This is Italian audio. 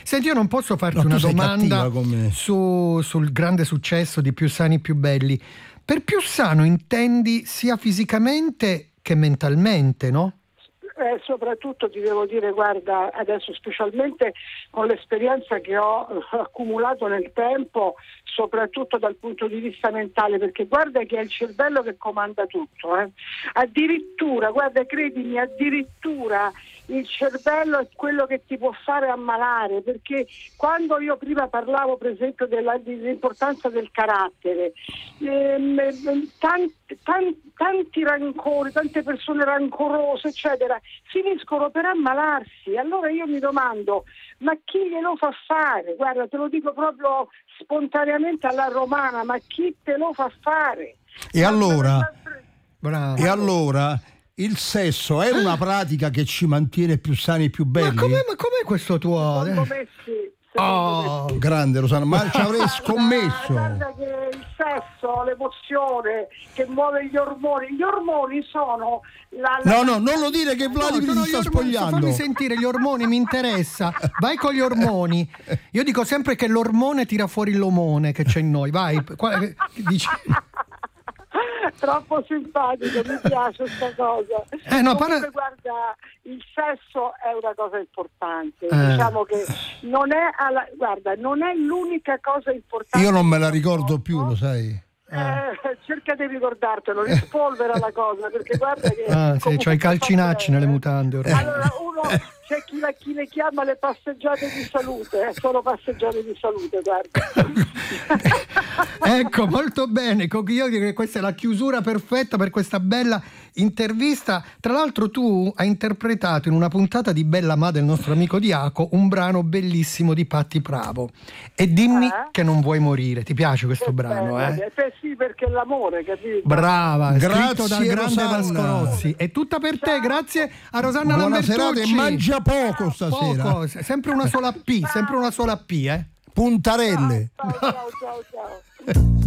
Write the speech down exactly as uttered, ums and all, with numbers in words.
Senti, io non posso farti No, tu una sei domanda cattiva con me. su, sul grande successo di Più sani più belli. Per più sano intendi sia fisicamente che mentalmente, no? Eh, soprattutto ti devo dire, guarda, adesso specialmente con l'esperienza che ho eh, accumulato nel tempo, soprattutto dal punto di vista mentale, perché guarda che è il cervello che comanda tutto, eh. Addirittura, guarda, credimi, addirittura il cervello è quello che ti può fare ammalare, perché quando io prima parlavo per esempio della, dell'importanza del carattere, ehm, tanti, tanti, tanti rancori, tante persone rancorose eccetera finiscono per ammalarsi. Allora io mi domando, ma chi glielo fa fare? Guarda, te lo dico proprio spontaneamente alla romana, ma chi te lo fa fare? E Ma allora, Bravo. e allora il sesso è una pratica che ci mantiene più sani e più belli? Ma com'è, ma com'è questo tuo? secondo me sì. Oh, grande Rosanna, ma ci avrei scommesso. Guarda che il sesso, l'emozione che muove gli ormoni, gli ormoni sono la, la... No, no, non lo dire che Vladimir No, si sono sta gli ormoni, spogliando. fammi sentire gli ormoni, mi interessa. Vai con gli ormoni. Io dico sempre che l'ormone tira fuori l'omone che c'è in noi. Vai, qua- dici... Troppo simpatico, mi piace questa cosa. Eh, no, Comunque, parla- guarda, il sesso è una cosa importante. Eh. Diciamo che non è alla... guarda, non è l'unica cosa importante. Io non me la ricordo più, lo sai. Eh, cerca di ricordartelo, rispolvera la cosa, perché guarda che Ah, sì, comunque c'ho i calcinacci fa nelle bene. mutande ormai. Allora uno c'è chi, la, chi le chiama le passeggiate di salute, eh, sono passeggiate di salute, guarda. Ecco, molto bene. Io direi che questa è la chiusura perfetta per questa bella intervista. Tra l'altro tu hai interpretato in una puntata di Bella Ma del nostro amico Diaco un brano bellissimo di Patti Bravo. E dimmi Eh? che non vuoi morire. Ti piace questo Che brano, bello, eh? eh, sì, perché è l'amore, capito? Brava, Grazie, scritto dal grande Rosanna. Vasco Rossi. È tutta per te, Ciao. grazie a Rosanna Buona serata Lambertucci. e mangia poco stasera. Poco, sempre una sola P, sempre una sola P, eh? Puntarelle. Ciao, ciao, ciao, ciao.